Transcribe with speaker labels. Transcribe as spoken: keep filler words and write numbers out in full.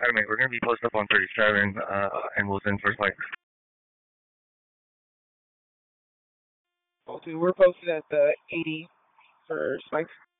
Speaker 1: Anyway, we're gonna be posted up on thirty-seven, uh, and we'll send first light.
Speaker 2: Okay, we're posted at the eighty for spikes.